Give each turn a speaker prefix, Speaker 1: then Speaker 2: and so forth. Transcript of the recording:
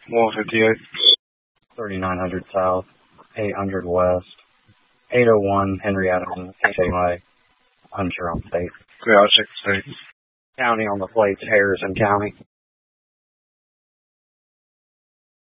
Speaker 1: 158.
Speaker 2: 3900 South, 800 West, 801 Henrietta Way. Unsure on state.
Speaker 1: Yeah, I'll check the state.
Speaker 2: County on the plates, Harrison County.